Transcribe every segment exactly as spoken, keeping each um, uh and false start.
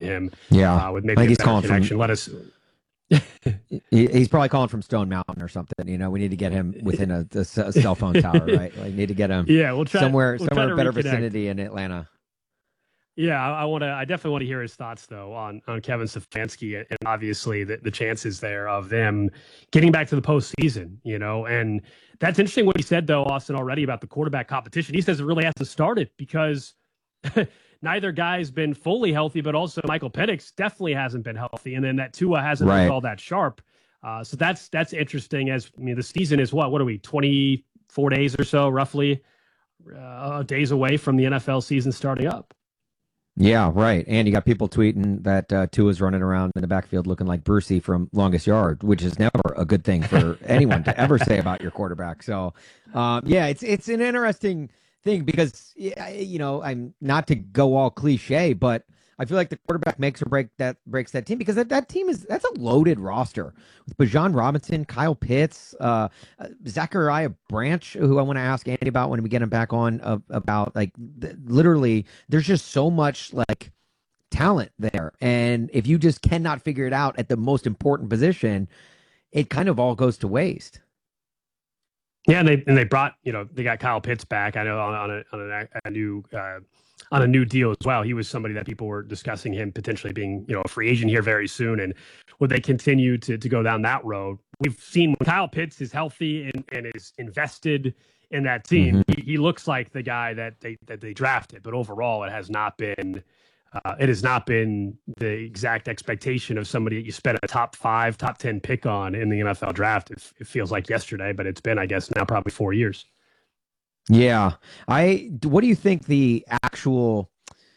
him. Yeah, uh, with maybe I think a he's better calling connection. from. Let us. he, he's probably calling from Stone Mountain or something. You know, we need to get him within a, a, a cell phone tower, right? Like, need to get him. Yeah, we'll try somewhere, we'll somewhere try to better reconnect. vicinity in Atlanta. Yeah, I, I want to. I definitely want to hear his thoughts though on on Kevin Stefanski and obviously the, the chances there of them getting back to the postseason. You know, and that's interesting what he said though, Austin, already about the quarterback competition. He says it really hasn't started because neither guy's been fully healthy, but also Michael Penix definitely hasn't been healthy, and then that Tua hasn't Right. looked all that sharp. Uh, so that's that's interesting. As I mean, the season is what? What are we? twenty-four days or so, roughly, uh, days away from the N F L season starting up. Yeah, right. And you got people tweeting that uh, Tua's running around in the backfield looking like Brucey from Longest Yard, which is never a good thing for anyone to ever say about your quarterback. So, um, yeah, it's it's an interesting thing because, you know, I'm not to go all cliche, but I feel like the quarterback makes or break that breaks that team because that, that team is that's a loaded roster with Bijan Robinson, Kyle Pitts, uh, uh, Zachariah Branch, who I want to ask Andy about when we get him back on uh, about like th- literally there's just so much like talent there. And if you just cannot figure it out at the most important position, it kind of all goes to waste. Yeah, and they and they brought, you know, they got Kyle Pitts back. I know on, on a on a, a new uh, on a new deal as well. He was somebody that people were discussing him potentially being, you know, a free agent here very soon. And would they continue to to go down that road? We've seen when Kyle Pitts is healthy and, and is invested in that team, Mm-hmm. he, he looks like the guy that they that they drafted. But overall, it has not been. Uh, it has not been the exact expectation of somebody that you spent a top five, top ten pick on in the N F L draft. It, it feels like yesterday, but it's been, I guess, now probably four years. Yeah. I, what do you think the actual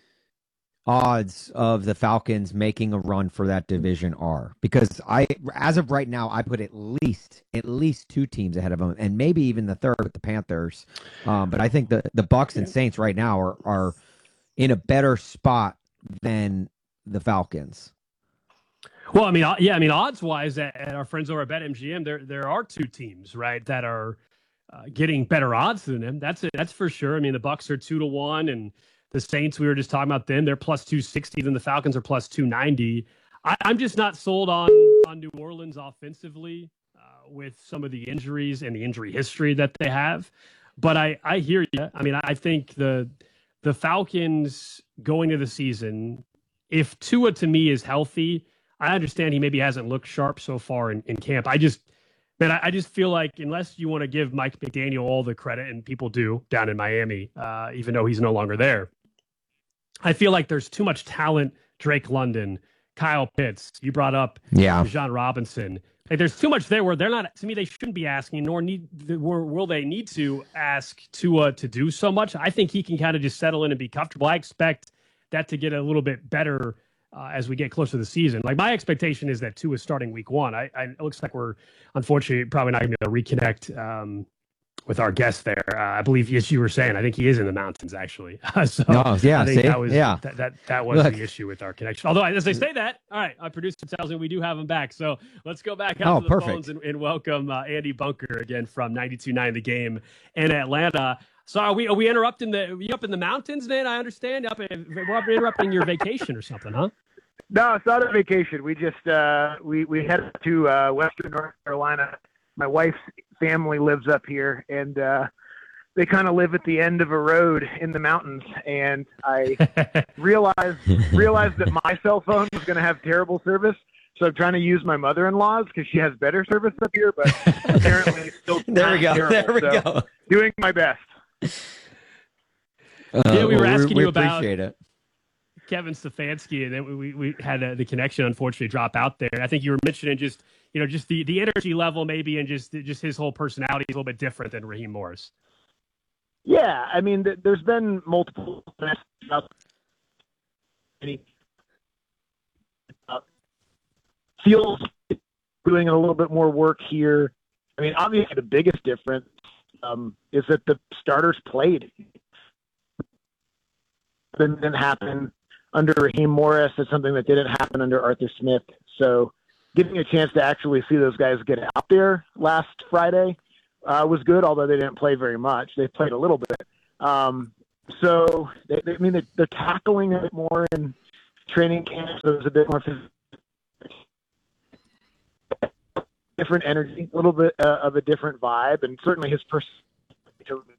odds of the Falcons making a run for that division are? Because I, as of right now, I put at least, at least two teams ahead of them and maybe even the third with the Panthers. Um, but I think the, the Bucks and Saints right now are, are in a better spot than the Falcons. Well, I mean, yeah, I mean, odds wise, at, at our friends over at BetMGM, there there are two teams, right, that are uh, getting better odds than them. That's it. That's for sure. I mean, the Bucks are two to one, and the Saints, we were just talking about them, they're plus two sixty. Then the Falcons are plus two ninety. I, I'm just not sold on on New Orleans offensively uh, with some of the injuries and the injury history that they have. But I I hear you. I mean, I think the the Falcons going to the season, if Tua to me is healthy, I understand he maybe hasn't looked sharp so far in, in camp. I just, man, I, I just feel like unless you want to give Mike McDaniel all the credit, and people do down in Miami, uh, even though he's no longer there, I feel like there's too much talent. Drake London, Kyle Pitts, you brought up Yeah. Bijan Robinson. Like, there's too much there where they're not, to me, they shouldn't be asking, nor need, nor will they need to ask Tua to do so much. I think he can kind of just settle in and be comfortable. I expect that to get a little bit better uh, as we get closer to the season. Like, my expectation is that Tua is starting week one. I, I, it looks like we're, unfortunately, probably not going to be able to reconnect um, with our guest there. Uh, I believe, as you were saying, I think he is in the mountains, actually. so Oh, yeah, I think see? that was, Yeah. that, that, that was Look. the issue with our connection. Although, as I say that, all right, our producer tells me we do have him back. So let's go back out Oh, to the perfect. phones and, and welcome uh, Andy Bunker again from ninety-two point nine The Game in Atlanta. So are we, are we interrupting the, are you up in the mountains, man? I understand. Up in, we're interrupting your vacation or something, huh? No, it's not a vacation. We just uh, we we headed to uh, Western North Carolina. My wife's family lives up here, and uh, they kind of live at the end of a road in the mountains. And I realized realized that my cell phone was going to have terrible service, so I'm trying to use my mother-in-law's because she has better service up here. But apparently, it's still There we go. terrible, There we so go. doing my best. Uh, Yeah, we were well, asking we you about- appreciate it. Kevin Stefanski, and then we, we had uh, the connection unfortunately drop out there. I think you were mentioning just, you know, just the, the energy level maybe, and just just his whole personality is a little bit different than Raheem Morris. Yeah, I mean, th- there's been multiple about any uh, feels doing a little bit more work here. I mean, obviously the biggest difference um, is that the starters played. Didn't, didn't happen under Raheem Morris. It's something that didn't happen under Arthur Smith. So getting a chance to actually see those guys get out there last Friday uh, was good, although they didn't play very much. They played a little bit. Um, so, they, they, I mean, they're, they're tackling it more in training camp, so it was a bit more physical. Different energy, a little bit uh, of a different vibe, and certainly his personality.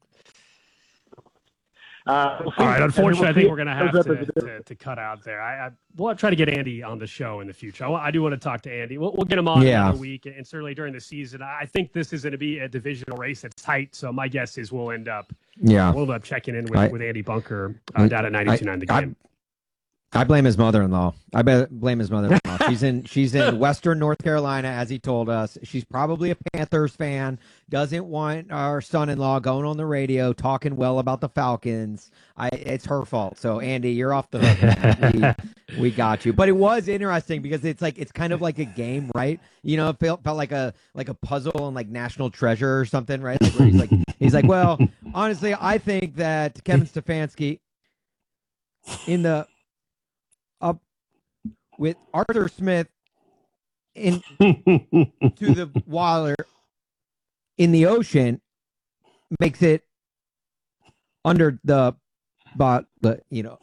Uh, we'll All right. Unfortunately, we'll I think we're going to have Goes to, up as a- to, to cut out there. I, I we'll try to get Andy on the show in the future. I, I do want to talk to Andy. We'll, we'll get him on Yeah. another week, and certainly during the season. I think this is going to be a divisional race that's tight. So my guess is we'll end up Yeah. we'll end up checking in with, I- with Andy Bunker uh, down at ninety-two point nine The I- Game. I blame his mother-in-law. I be- blame his mother-in-law. She's in she's in Western North Carolina, as he told us. She's probably a Panthers fan. Doesn't want our son-in-law going on the radio talking well about the Falcons. I it's her fault. So Andy, you're off the hook. we, we got you. But it was interesting because it's like it's kind of like a game, right? You know, it felt, felt like a like a puzzle on like National Treasure or something, right? Like where he's like he's like, well, honestly, I think that Kevin Stefanski in the up with Arthur Smith in to the water in the ocean makes it under the but the you know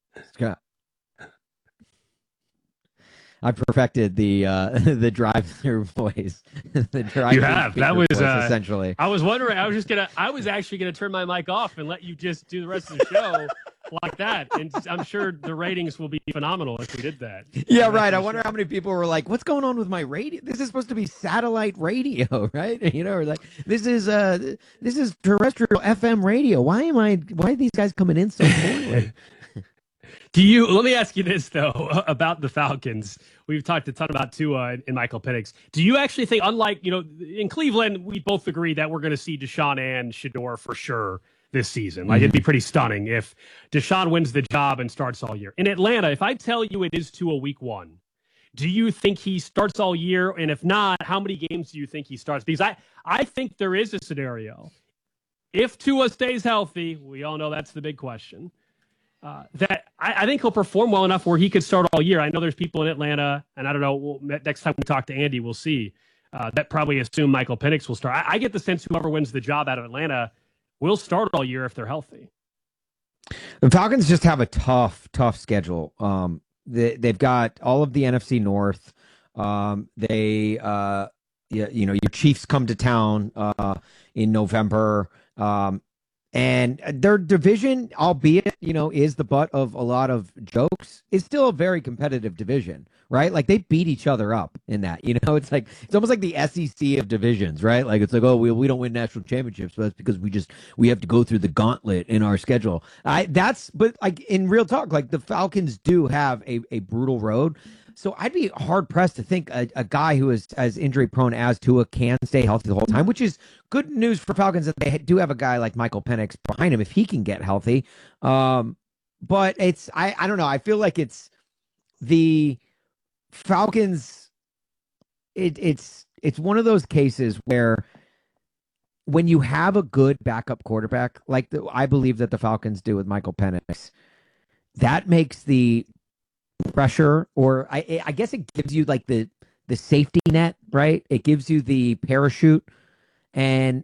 I perfected the uh the drive-through voice. the drive You have. That was voice, uh, essentially. I was wondering. I was just gonna. I was actually gonna turn my mic off and let you just do the rest of the show like that. And I'm sure the ratings will be phenomenal if we did that. Yeah, right. I wonder how many people were like, "What's going on with my radio? This is supposed to be satellite radio, right?" You know, or like, "This is uh, this is terrestrial F M radio. Why am I? Why are these guys coming in so poorly?" Do you? Let me ask you this though about the Falcons. We've talked a ton about Tua and Michael Penix. Do you actually think, unlike you know, in Cleveland, we both agree that we're going to see Deshaun and Shador for sure this season? Like, mm-hmm. It'd be pretty stunning if Deshaun wins the job and starts all year. In Atlanta, if I tell you it is Tua week one, do you think he starts all year? And if not, how many games do you think he starts? Because I, I think there is a scenario. If Tua stays healthy, we all know that's the big question. Uh, that I, I think he'll perform well enough where he could start all year. I know there's people in Atlanta, and I don't know, we'll, next time we talk to Andy, we'll see, uh, that probably assume Michael Penix will start. I, I get the sense whoever wins the job out of Atlanta will start all year if they're healthy. The Falcons just have a tough, tough schedule. Um, they, they've got all of the N F C North. Um, they, uh, you, you know, your Chiefs come to town uh, in November. Um, And their division, albeit, you know, is the butt of a lot of jokes, is still a very competitive division, right? Like, they beat each other up in that, you know? It's like, it's almost like the S E C of divisions, right? Like, it's like, oh, we, we don't win national championships, but that's because we just, we have to go through the gauntlet in our schedule. I, that's, but like, in real talk, like, the Falcons do have a, a brutal road. So I'd be hard pressed to think a, a guy who is as injury prone as Tua can stay healthy the whole time, which is good news for Falcons that they do have a guy like Michael Penix behind him if he can get healthy. Um, but it's I, I don't know. I feel like it's the Falcons. It, it's it's one of those cases where when you have a good backup quarterback, like the, I believe that the Falcons do with Michael Penix, that makes the pressure, or I, I guess it gives you like the the safety net, right? It gives you the parachute, and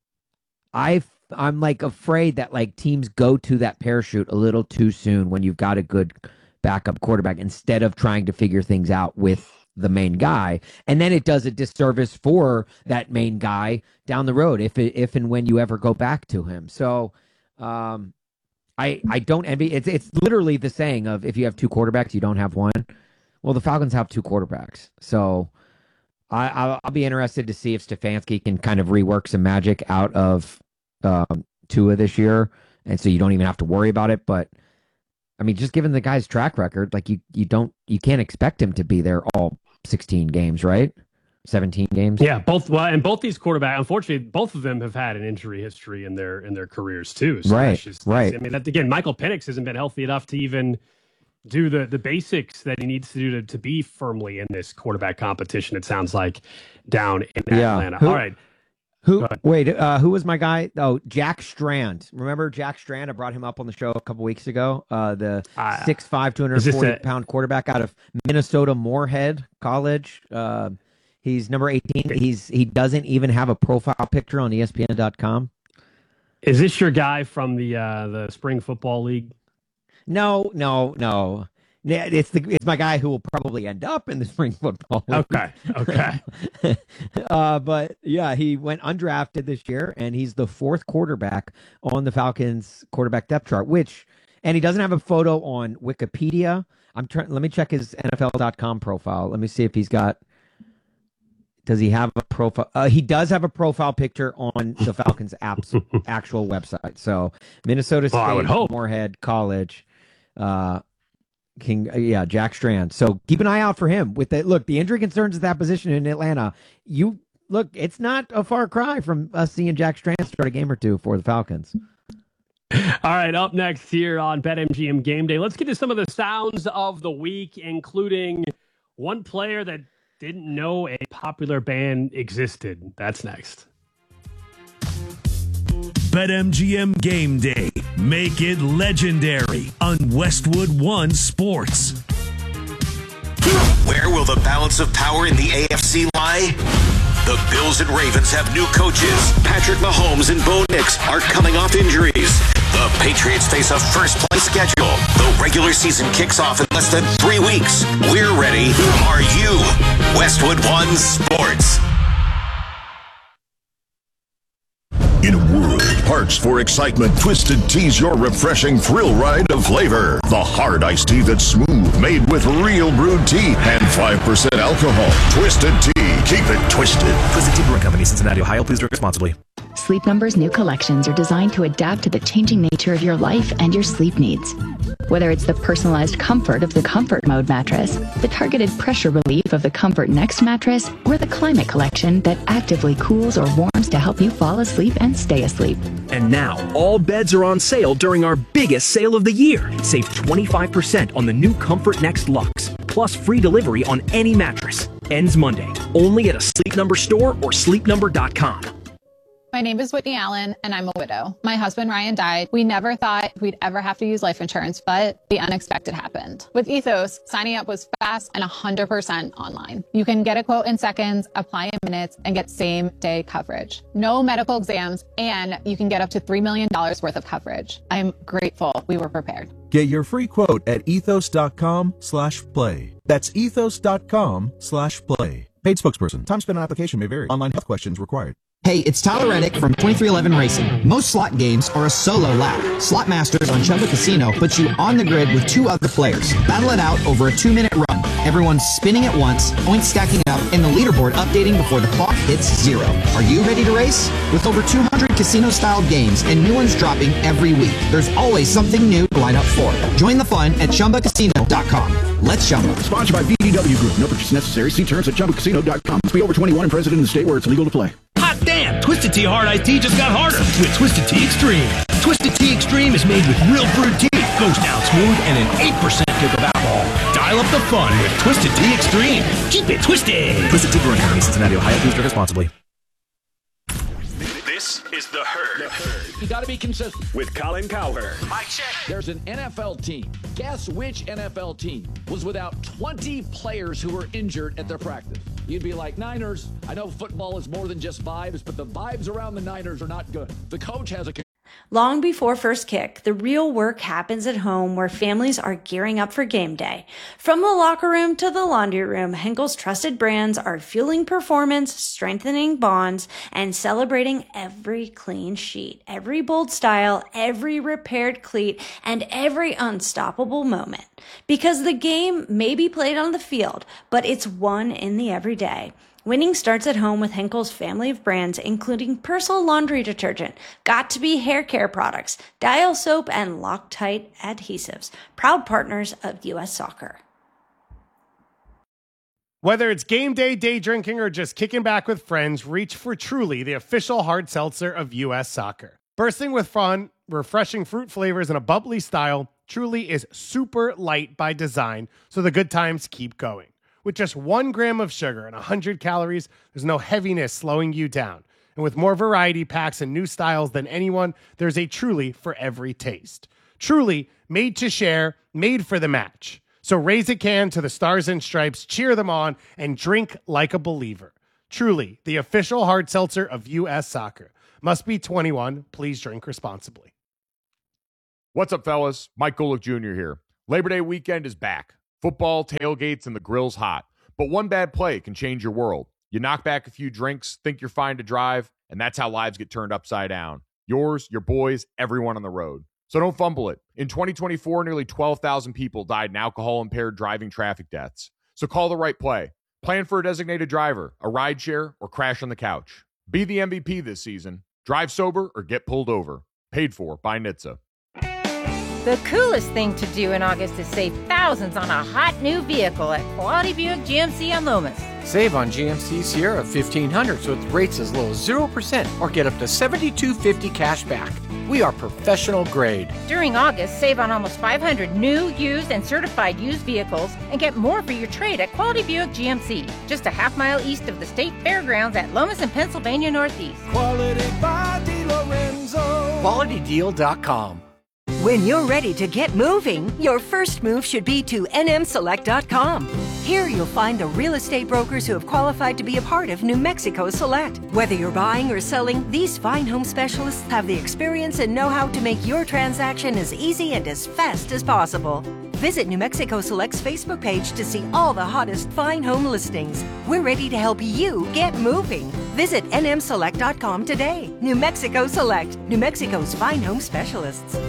I I'm like afraid that like teams go to that parachute a little too soon when you've got a good backup quarterback instead of trying to figure things out with the main guy, and then it does a disservice for that main guy down the road if it, if and when you ever go back to him. So. Um, I, I don't envy it's it's literally the saying of if you have two quarterbacks you don't have one. Well, the Falcons have two quarterbacks, so I I'll, I'll be interested to see if Stefanski can kind of rework some magic out of um, Tua this year, and so you don't even have to worry about it. But I mean, just given the guy's track record, like you you don't you can't expect him to be there all sixteen games, right? seventeen games. Yeah, both well, and both these quarterbacks, unfortunately, both of them have had an injury history in their in their careers too. So right, that's just, right. I mean, that, again, Michael Penix hasn't been healthy enough to even do the the basics that he needs to do to, to be firmly in this quarterback competition. It sounds like down in yeah. Atlanta. Who, All right. Who? Wait. Uh, who was my guy? Oh, Jack Strand. Remember Jack Strand? I brought him up on the show a couple weeks ago. Uh, the uh, six five, two hundred forty pound quarterback out of Minnesota Moorhead College. Uh, He's number eighteen. He's he doesn't even have a profile picture on E S P N dot com. Is this your guy from the uh, the spring football league? No, no, no. Yeah, it's the it's my guy who will probably end up in the spring football league. Okay, okay. uh, but yeah, he went undrafted this year, and he's the fourth quarterback on the Falcons quarterback depth chart. Which, and he doesn't have a photo on Wikipedia. I'm trying. Let me check his N F L dot com profile. Let me see if he's got. Does he have a profile? Uh, he does have a profile picture on the Falcons' apps actual website. So Minnesota State, well, I would hope. Moorhead College. Uh, King, yeah, Jack Strand. So keep an eye out for him. With the look, the injury concerns at that position in Atlanta. You look, it's not a far cry from us seeing Jack Strand start a game or two for the Falcons. All right, up next here on BetMGM Game Day, let's get to some of the sounds of the week, including one player that didn't know a popular band existed. That's next. BetMGM Game Day. Make it legendary on Westwood One Sports. Where will the balance of power in the A F C lie? The Bills and Ravens have new coaches. Patrick Mahomes and Bo Nix are coming off injuries. The Patriots face a first-place schedule. The regular season kicks off in less than three weeks. We're ready. Are you? Westwood One Sports. In a world parched for excitement, Twisted Tea's your refreshing thrill ride of flavor. The hard iced tea that's smooth, made with real brewed tea and five percent alcohol. Twisted Tea. Keep it twisted. Twisted Tea Brewing Company, Cincinnati, Ohio. Please drink responsibly. Sleep Number's new collections are designed to adapt to the changing nature of your life and your sleep needs. Whether it's the personalized comfort of the Comfort Mode mattress, the targeted pressure relief of the Comfort Next mattress, or the Climate Collection that actively cools or warms to help you fall asleep and stay asleep. And now, all beds are on sale during our biggest sale of the year. Save twenty-five percent on the new Comfort Next Luxe, plus free delivery on any mattress. Ends Monday, only at a Sleep Number store or sleep number dot com. My name is Whitney Allen, and I'm a widow. My husband, Ryan, died. We never thought we'd ever have to use life insurance, but the unexpected happened. With Ethos, signing up was fast and one hundred percent online. You can get a quote in seconds, apply in minutes, and get same-day coverage. No medical exams, and you can get up to three million dollars worth of coverage. I'm grateful we were prepared. Get your free quote at ethos.com slash play. That's ethos.com slash play. Paid spokesperson. Time spent on application may vary. Online health questions required. Hey, it's Tyler Reddick from twenty-three eleven Racing. Most slot games are a solo lap. Slot Masters on Chumba Casino puts you on the grid with two other players. Battle it out over a two-minute run. Everyone's spinning at once, points stacking up, and the leaderboard updating before the clock hits zero. Are you ready to race? With over two hundred casino-style games and new ones dropping every week, there's always something new to line up for. Join the fun at chumba casino dot com. Let's Chumba. Sponsored by B D W Group. No purchase necessary. See terms at chumba casino dot com. Must be over twenty-one and present in the state where it's legal to play. Hot damn! Twisted Tea Hard Iced Tea just got harder with Twisted Tea Extreme. Twisted Tea Extreme is made with real brewed tea, goes down smooth, and an eight percent kick of alcohol. Dial up the fun with Twisted Tea Extreme. Keep it twisted. Twisted Tea Brewing Company, Cincinnati, Ohio. Please drink responsibly. This is The Herd. The Herd. You got to be consistent. With Colin Cowherd. Mike check. There's an N F L team. Guess which N F L team was without twenty players who were injured at their practice? You'd be like, Niners. I know football is more than just vibes, but the vibes around the Niners are not good. The coach has a... Long before first kick, the real work happens at home where families are gearing up for game day. From the locker room to the laundry room, Henkel's trusted brands are fueling performance, strengthening bonds, and celebrating every clean sheet, every bold style, every repaired cleat, and every unstoppable moment. Because the game may be played on the field, but it's won in the everyday. Winning starts at home with Henkel's family of brands, including Persil laundry detergent, Got2b hair care products, Dial soap, and Loctite adhesives. Proud partners of U S Soccer. Whether it's game day, day drinking, or just kicking back with friends, reach for Truly, the official hard seltzer of U S Soccer. Bursting with fun, refreshing fruit flavors, and a bubbly style, Truly is super light by design, so the good times keep going. With just one gram of sugar and one hundred calories, there's no heaviness slowing you down. And with more variety packs and new styles than anyone, there's a Truly for every taste. Truly, made to share, made for the match. So raise a can to the Stars and Stripes, cheer them on, and drink like a believer. Truly, the official hard seltzer of U S Soccer. Must be twenty-one. Please drink responsibly. What's up, fellas? Mike Golick Junior here. Labor Day weekend is back. Football, tailgates, and the grill's hot. But one bad play can change your world. You knock back a few drinks, think you're fine to drive, and that's how lives get turned upside down. Yours, your boys, everyone on the road. So don't fumble it. In twenty twenty-four, nearly twelve thousand people died in alcohol-impaired driving traffic deaths. So call the right play. Plan for a designated driver, a rideshare, or crash on the couch. Be the M V P this season. Drive sober or get pulled over. Paid for by N H T S A. The coolest thing to do in August is save thousands on a hot new vehicle at Quality Buick G M C on Lomas. Save on G M C Sierra fifteen hundreds with rates as low as zero percent or get up to seventy-two fifty cash back. We are professional grade. During August, save on almost five hundred new, used, and certified used vehicles and get more for your trade at Quality Buick G M C. Just a half mile east of the State Fairgrounds at Lomas and Pennsylvania Northeast. Quality by DiLorenzo. quality deal dot com. When you're ready to get moving, your first move should be to N M select dot com. Here you'll find the real estate brokers who have qualified to be a part of New Mexico Select. Whether you're buying or selling, these fine home specialists have the experience and know-how to make your transaction as easy and as fast as possible. Visit New Mexico Select's Facebook page to see all the hottest fine home listings. We're ready to help you get moving. Visit N M select dot com today. New Mexico Select, New Mexico's fine home specialists.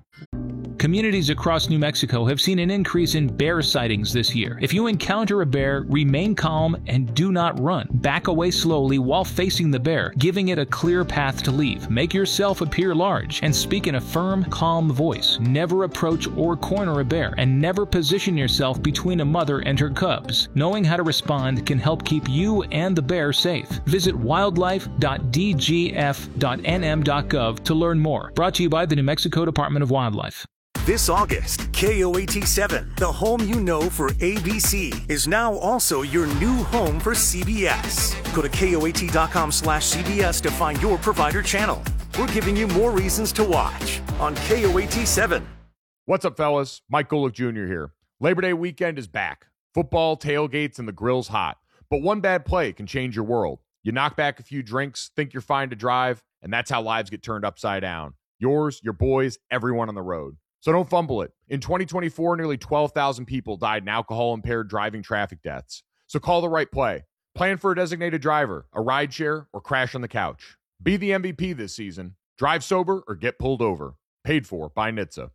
Communities across New Mexico have seen an increase in bear sightings this year. If you encounter a bear, remain calm and do not run. Back away slowly while facing the bear, giving it a clear path to leave. Make yourself appear large and speak in a firm, calm voice. Never approach or corner a bear, and never position yourself between a mother and her cubs. Knowing how to respond can help keep you and the bear safe. Visit wildlife dot d g f dot n m dot gov to learn more. Brought to you by the New Mexico Department of Wildlife. This August, K O A T seven, the home you know for A B C, is now also your new home for C B S. Go to K O A T dot com slash C B S to find your provider channel. We're giving you more reasons to watch on K O A T seven. What's up, fellas? Mike Golick Junior here. Labor Day weekend is back. Football, tailgates, and the grill's hot. But one bad play can change your world. You knock back a few drinks, think you're fine to drive, and that's how lives get turned upside down. Yours, your boys, everyone on the road. So don't fumble it. In twenty twenty-four, nearly twelve thousand people died in alcohol-impaired driving traffic deaths. So call the right play. Plan for a designated driver, a rideshare, or crash on the couch. Be the M V P this season. Drive sober or get pulled over. Paid for by N H T S A.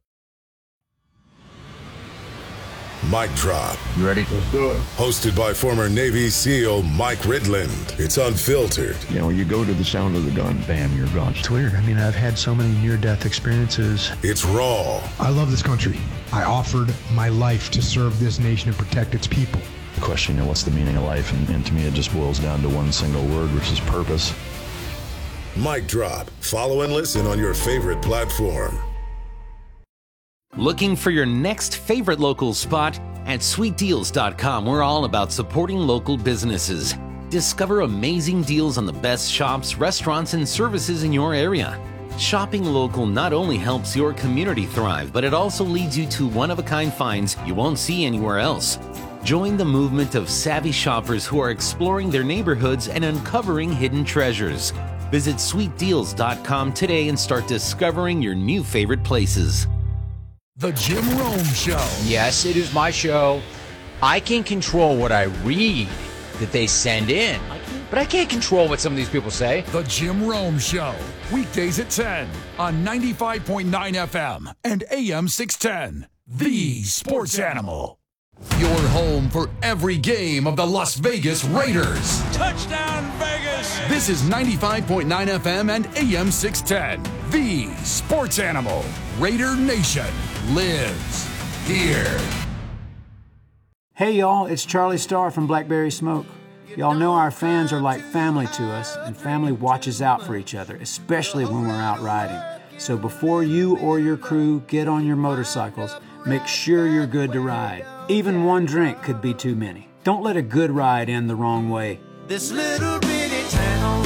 Mic Drop. You ready? Let's do it. Hosted by former Navy SEAL Mike Ridland. It's unfiltered. You know, you go to the sound of the gun, bam, you're gone. It's weird. I mean, I've had so many near-death experiences. It's raw. I love this country. I offered my life to serve this nation and protect its people. The question, you know, what's the meaning of life? And, and to me, it just boils down to one single word, which is purpose. Mic Drop. Follow and listen on your favorite platform. Looking for your next favorite local spot? At sweet deals dot com, we're all about supporting local businesses. Discover amazing deals on the best shops, restaurants, and services in your area. Shopping local not only helps your community thrive, but it also leads you to one-of-a-kind finds you won't see anywhere else. Join the movement of savvy shoppers who are exploring their neighborhoods and uncovering hidden treasures. Visit sweet deals dot com today and start discovering your new favorite places. The Jim Rome Show. Yes, it is my show. I can control what I read that they send in, but I can't control what some of these people say. The Jim Rome Show. Weekdays at ten on ninety-five point nine F M and A M six ten. The Sports Animal. Your home for every game of the Las Vegas Raiders. Touchdown, Vegas! This is ninety-five point nine F M and A M six ten. The Sports Animal. Raider Nation lives here. Hey, y'all, it's Charlie Starr from Blackberry Smoke. Y'all know our fans are like family to us, and family watches out for each other, especially when we're out riding. So before you or your crew get on your motorcycles, make sure you're good to ride. Even one drink could be too many. Don't let a good ride end the wrong way. This little bitty town,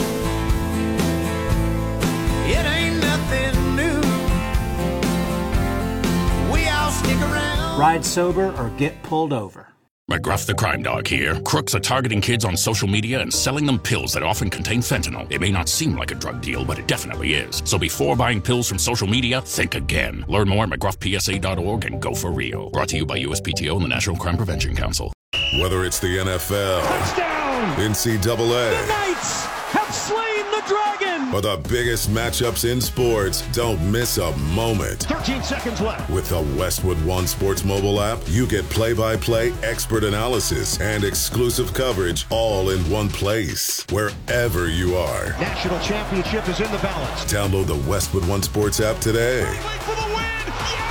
it ain't nothing new. We all stick around. Ride sober or get pulled over. McGruff the Crime Dog here. Crooks are targeting kids on social media and selling them pills that often contain fentanyl. It may not seem like a drug deal, but it definitely is. So before buying pills from social media, think again. Learn more at McGruff P S A dot org and go for real. Brought to you by U S P T O and the National Crime Prevention Council. Whether it's the N F L, Touchdown! N C double A, The Knights have slain the dragon! or the biggest matchups in sports, don't miss a moment. thirteen seconds left. With the Westwood One Sports mobile app, you get play-by-play expert analysis and exclusive coverage all in one place, wherever you are. National championship is in the balance. Download the Westwood One Sports app today. For the win!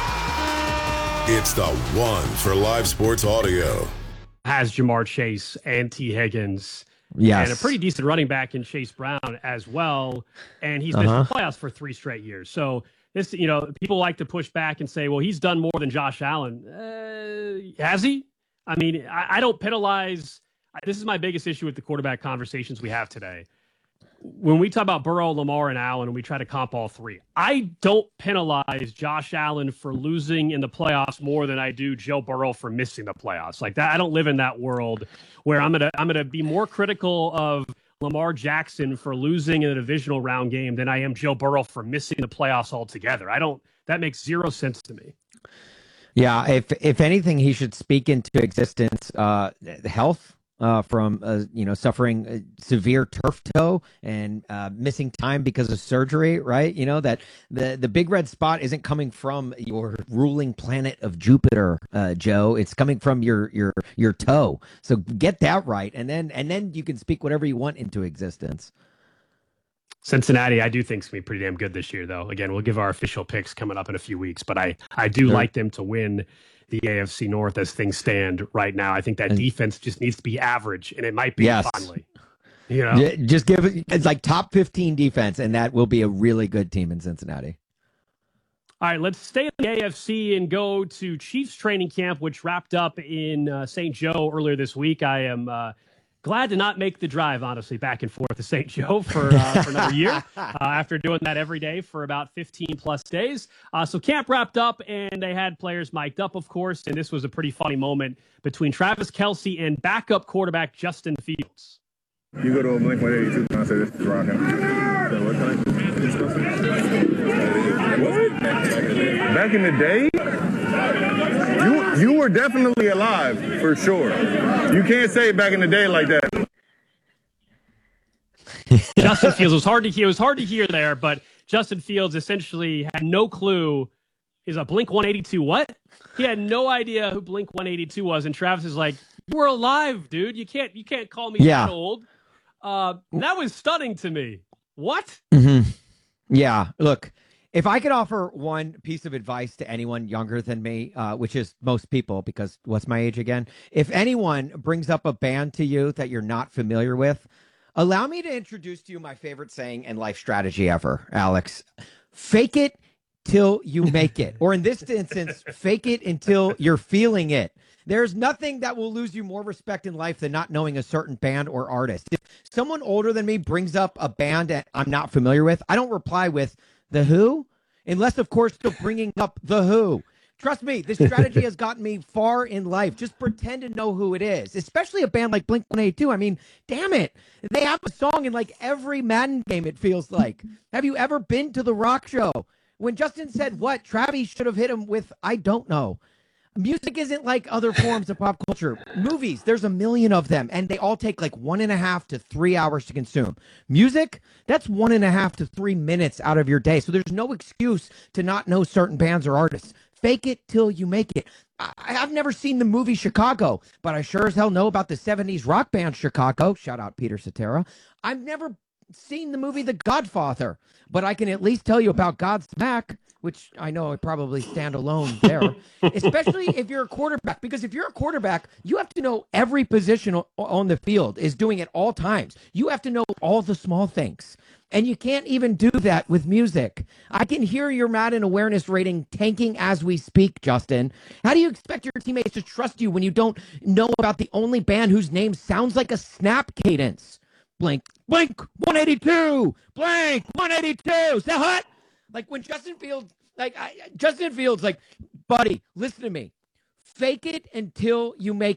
Yeah! It's the one for live sports audio. Has Jamar Chase and T. Higgins. Yes. And a pretty decent running back in Chase Brown as well. And he's missed Uh-huh. the playoffs for three straight years. So this, you know, people like to push back and say, well, he's done more than Josh Allen. Uh, has he? I mean, I, I don't penalize. This is my biggest issue with the quarterback conversations we have today. When we talk about Burrow, Lamar, and Allen, and we try to comp all three, I don't penalize Josh Allen for losing in the playoffs more than I do Joe Burrow for missing the playoffs. Like that, I don't live in that world where I'm gonna I'm gonna be more critical of Lamar Jackson for losing in a divisional round game than I am Joe Burrow for missing the playoffs altogether. I don't. That makes zero sense to me. Yeah, if if anything, he should speak into existence uh, health. Uh, from uh, you know suffering a severe turf toe and uh, missing time because of surgery, right? You know that the the big red spot isn't coming from your ruling planet of Jupiter, uh, Joe. It's coming from your your your toe. So get that right, and then and then you can speak whatever you want into existence. Cincinnati, I do think is going to be pretty damn good this year, though. Again, we'll give our official picks coming up in a few weeks, but I I do Sure. like them to win the A F C North as things stand right now. I think that And- defense just needs to be average, and it might be Yes. finally. You know, J- Just give it it's like top fifteen defense, and that will be a really good team in Cincinnati. All right, let's stay in the A F C and go to Chiefs training camp, which wrapped up in uh, Saint Joe earlier this week. I am uh, glad to not make the drive, honestly, back and forth to Saint Joe for, uh, for another year uh, after doing that every day for about fifteen plus days. Uh, so camp wrapped up, and they had players mic'd up, of course, and this was a pretty funny moment between Travis Kelce and backup quarterback Justin Fields. You go to a Blink one eighty-two concert, this is rocking. So what kind What? Back in the day? You you were definitely alive, for sure. You can't say back in the day like that. Justin Fields it was hard to hear. It was hard to hear there, but Justin Fields essentially had no clue. Is a Blink one eighty-two what? He had no idea who Blink one eighty-two was, and Travis is like, "You were alive, dude. You can't you can't call me Yeah. that old." Uh, that was stunning to me. What? Mm-hmm. Yeah, look, if I could offer one piece of advice to anyone younger than me, uh, which is most people, because what's my age again? If anyone brings up a band to you that you're not familiar with, allow me to introduce to you my favorite saying and life strategy ever, Alex. Fake it till you make it. Or in this instance, fake it until you're feeling it. There's nothing that will lose you more respect in life than not knowing a certain band or artist. If someone older than me brings up a band that I'm not familiar with, I don't reply with The Who, unless, of course, they're bringing up The Who. Trust me, this strategy has gotten me far in life. Just pretend to know who it is, especially a band like Blink one eighty-two. I mean, damn it. They have a song in like every Madden game, it feels like. Have you ever been to the rock show? When Justin said what, Travis should have hit him with, I don't know. Music isn't like other forms of pop culture. Movies, there's a million of them, and they all take like one and a half to three hours to consume. Music, that's one and a half to three minutes out of your day. So there's no excuse to not know certain bands or artists. Fake it till you make it. I, I've never seen the movie Chicago, but I sure as hell know about the seventies rock band Chicago. Shout out Peter Cetera. I've never seen the movie The Godfather, but I can at least tell you about Godsmack, which I know I probably stand alone there, especially if you're a quarterback, because if you're a quarterback, you have to know every position o- on the field is doing at all times. You have to know all the small things, and you can't even do that with music. I can hear your Madden awareness rating tanking as we speak, Justin. How do you expect your teammates to trust you when you don't know about the only band whose name sounds like a snap cadence? Blink, Blink one eighty-two, Blink one eighty-two. Is that hot? Like when Justin Fields, like I, Justin Fields, like, buddy, listen to me. Fake it until you make it.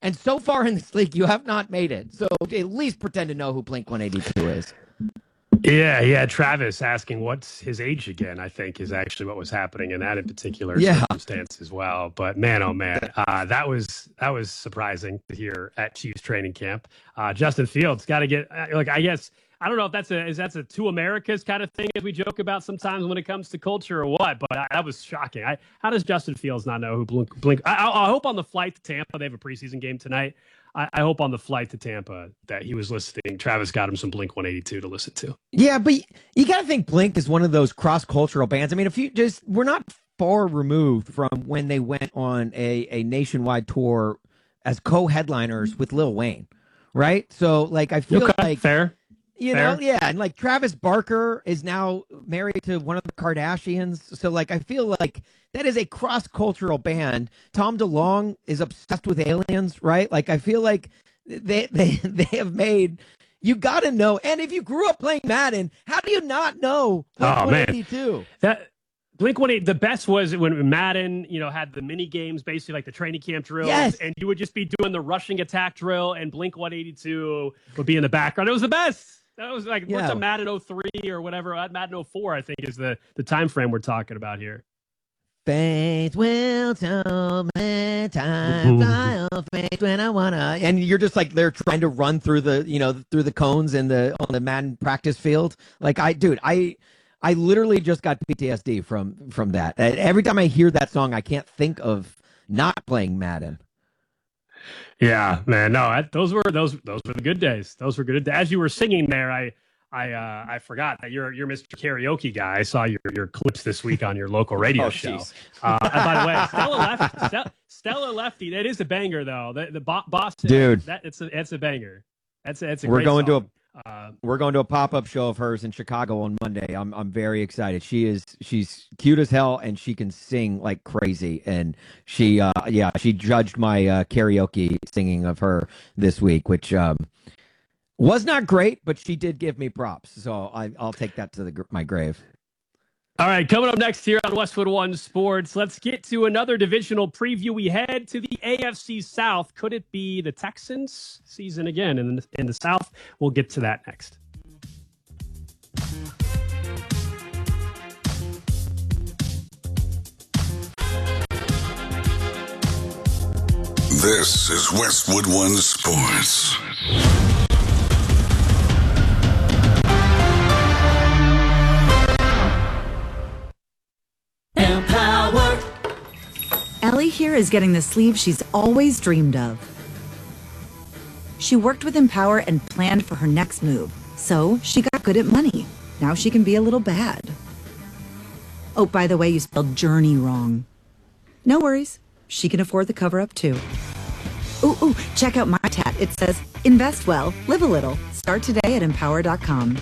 And so far in this league, you have not made it. So at least pretend to know who Blink one eighty-two is. Yeah, yeah. Travis asking what's his age again, I think, is actually what was happening in that in particular yeah. circumstance as well. But man, oh man, uh, that was that was surprising to hear at Chiefs training camp. Uh, Justin Fields got to get like I guess I don't know if that's a is that's a two Americas kind of thing as we joke about sometimes when it comes to culture or what. But I, that was shocking. I, how does Justin Fields not know who Blink? Blink I, I hope on the flight to Tampa they have a preseason game tonight. I hope on the flight to Tampa that he was listening. Travis got him some Blink one eighty-two to listen to. Yeah, but you got to think Blink is one of those cross-cultural bands. I mean, if you just, we're not far removed from when they went on a, a nationwide tour as co-headliners with Lil Wayne, right? So, like, I feel okay, like... Fair. You Fair. know, yeah, and like Travis Barker is now married to one of the Kardashians. So like I feel like that is a cross-cultural band. Tom DeLonge is obsessed with aliens, right? Like I feel like they they they have made you got to know. And if you grew up playing Madden, how do you not know Blink oh, one eighty-two? Man. That Blink one eighty-two, the best was when Madden, you know, had the mini games, basically like the training camp drills, yes. and you would just be doing the rushing attack drill, and Blink one eighty-two would be in the background. It was the best. That was like, yeah. What's a Madden oh three or whatever? Madden oh four, I think, is the, the time frame we're talking about here. Faith will tell me time I'll faith when I wanna. And you're just like they're trying to run through the, you know, through the cones in the on the Madden practice field. Like I, dude, I, I literally just got P T S D from from that. Every time I hear that song, I can't think of not playing Madden. Yeah, man. No, I, those were those those were the good days. Those were good. As you were singing there, I I uh, I forgot that you're you're Mister Karaoke guy. I saw your your clips this week on your local radio oh, show. Uh, by the way, Stella Lefty, Stella, Stella Lefty. That is a banger though. The the bo- Boston dude. That it's a it's a banger. That's a, it's a we're great going song. to a uh, we're going to a pop up show of hers in Chicago on Monday. I'm I'm very excited. She is she's cute as hell and she can sing like crazy. And she uh yeah she judged my uh, karaoke singing of her this week, which um was not great, but she did give me props. So I I'll take that to the my grave. All right, coming up next here on Westwood One Sports, let's get to another divisional preview. We head to the A F C South. Could it be the Texans season again in the, in the South? We'll get to that next. This is Westwood One Sports. Empower. Ellie here is getting the sleeve she's always dreamed of. She worked with Empower and planned for her next move, so she got good at money. Now she can be a little bad. Oh, by the way, you spelled journey wrong. No worries. She can afford the cover-up, too. Ooh, ooh, check out my tat. It says, invest well, live a little. Start today at empower dot com.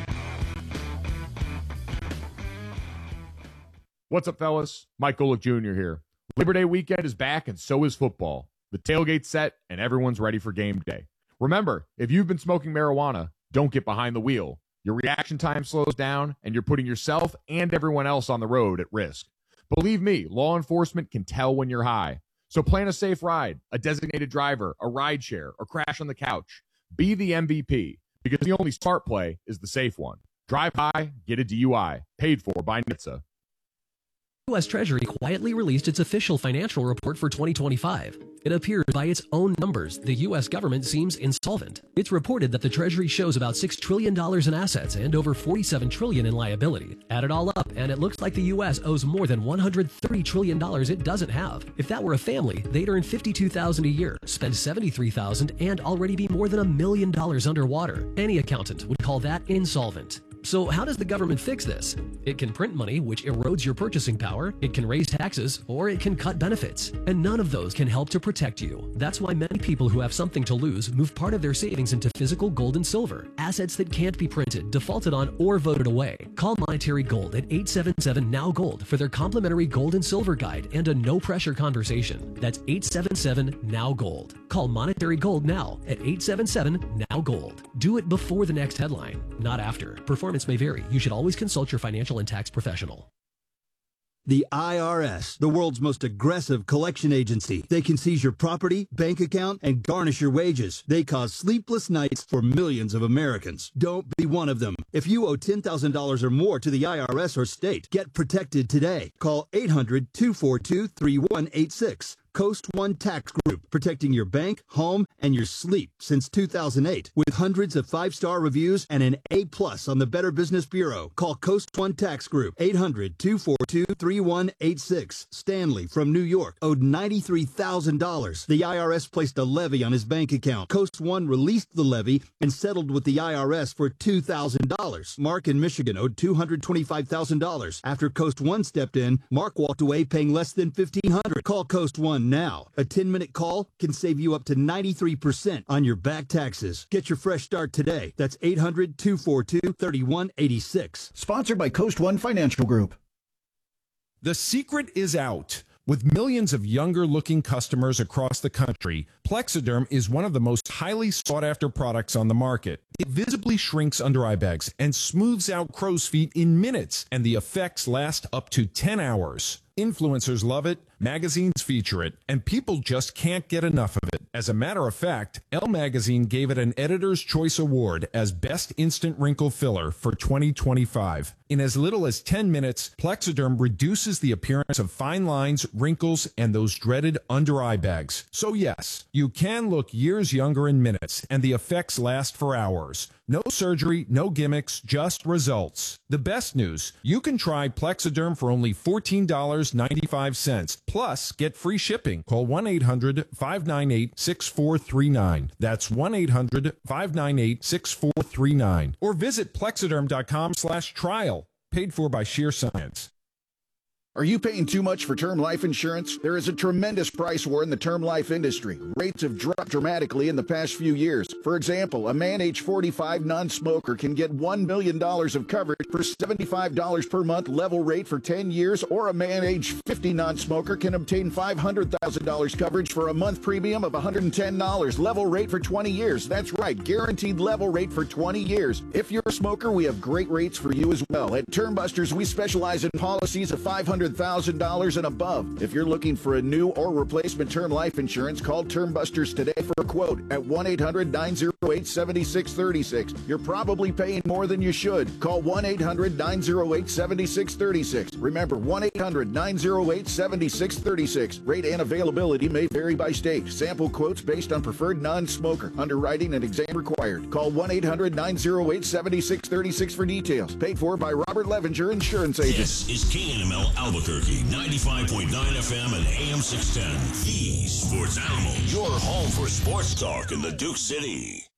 What's up, fellas? Mike Golick Junior here. Labor Day weekend is back, and so is football. The tailgate's set, and everyone's ready for game day. Remember, if you've been smoking marijuana, don't get behind the wheel. Your reaction time slows down, and you're putting yourself and everyone else on the road at risk. Believe me, law enforcement can tell when you're high. So plan a safe ride, a designated driver, a ride share, or crash on the couch. Be the M V P, because the only smart play is the safe one. Drive high, get a D U I. Paid for by N H T S A. U S Treasury quietly released its official financial report for twenty twenty-five. It appears by its own numbers, the U S government seems insolvent. It's reported that the Treasury shows about six trillion dollars in assets and over forty-seven trillion dollars in liability. Add it all up, and it looks like the U S owes more than one hundred thirty trillion dollars it doesn't have. If that were a family, they'd earn fifty-two thousand dollars a year, spend seventy-three thousand dollars, and already be more than a million dollars underwater. Any accountant would call that insolvent. So how does the government fix this? It can print money, which erodes your purchasing power, it can raise taxes, or it can cut benefits. And none of those can help to protect you. That's why many people who have something to lose move part of their savings into physical gold and silver, assets that can't be printed, defaulted on, or voted away. Call Monetary Gold at eight seven seven N O W Gold for their complimentary gold and silver guide and a no-pressure conversation. That's eight seven seven N O W Gold. Call Monetary Gold now at eight seven seven N O W Gold. Do it before the next headline, not after. Performance may vary. You should always consult your financial and tax professional. The I R S, the world's most aggressive collection agency. They can seize your property, bank account, and garnish your wages. They cause sleepless nights for millions of Americans. Don't be one of them. If you owe ten thousand dollars or more to the I R S or state, get protected today. Call eight hundred, two four two, three one eight six. Coast One Tax Group, protecting your bank, home, and your sleep since two thousand eight. With hundreds of five-star reviews and an A plus on the Better Business Bureau. Call Coast One Tax Group, eight hundred, two four two, three one eight six. Stanley from New York owed ninety-three thousand dollars. The I R S placed a levy on his bank account. Coast One released the levy and settled with the I R S for two thousand dollars. Mark in Michigan owed two hundred twenty-five thousand dollars. After Coast One stepped in, Mark walked away paying less than fifteen hundred dollars. Call Coast One now. A ten-minute call can save you up to ninety-three percent on your back taxes. Get your fresh start today. That's eight hundred, two four two, three one eight six. Sponsored by Coast One Financial Group. The secret is out. With millions of younger-looking customers across the country, Plexiderm is one of the most highly sought-after products on the market. It visibly shrinks under eye bags and smooths out crow's feet in minutes, and the effects last up to ten hours. Influencers love it, magazines feature it, and people just can't get enough of it. As a matter of fact, Elle Magazine gave it an Editor's Choice Award as Best Instant Wrinkle Filler for twenty twenty-five. In as little as ten minutes, Plexiderm reduces the appearance of fine lines, wrinkles, and those dreaded under-eye bags. So yes, you can look years younger in minutes, and the effects last for hours. No surgery, no gimmicks, just results. The best news, you can try Plexiderm for only fourteen dollars and ninety-five cents. Plus, get free shipping. Call one eight hundred, five nine eight, six four three nine. That's one eight hundred, five nine eight, six four three nine. Or visit plexiderm.com slash trial. Paid for by Sheer Science. Are you paying too much for term life insurance? There is a tremendous price war in the term life industry. Rates have dropped dramatically in the past few years. For example, a man age forty-five non-smoker can get one million dollars of coverage for seventy-five dollars per month level rate for ten years, or a man age fifty non-smoker can obtain five hundred thousand dollars coverage for a month premium of one hundred ten dollars level rate for twenty years. That's right, guaranteed level rate for twenty years. If you're a smoker, we have great rates for you as well. At Term Busters, we specialize in policies of five hundred thousand dollars and above. If you're looking for a new or replacement term life insurance, call Term Busters today for a quote at one eight hundred, nine oh eight, seven six three six. You're probably paying more than you should. Call one eight hundred, nine oh eight, seven six three six. Remember, one eight hundred, nine oh eight, seven six three six. Rate and availability may vary by state. Sample quotes based on preferred non-smoker. Underwriting and exam required. Call one eight hundred, nine oh eight, seven six three six for details. Paid for by Robert Levenger Insurance Agent. This is K N M L Albuquerque, ninety-five point nine F M and A M six ten. The Sports Animal. Your home for sports talk in the Duke City.